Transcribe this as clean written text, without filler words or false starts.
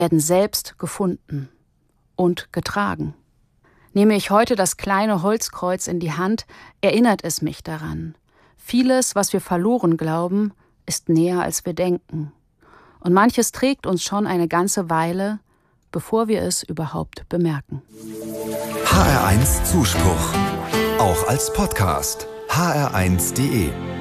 werden selbst gefunden und getragen. Nehme ich heute das kleine Holzkreuz in die Hand, erinnert es mich daran. Vieles, was wir verloren glauben, ist näher, als wir denken. Und manches trägt uns schon eine ganze Weile, bevor wir es überhaupt bemerken. HR1 Zuspruch. Auch als Podcast. hr1.de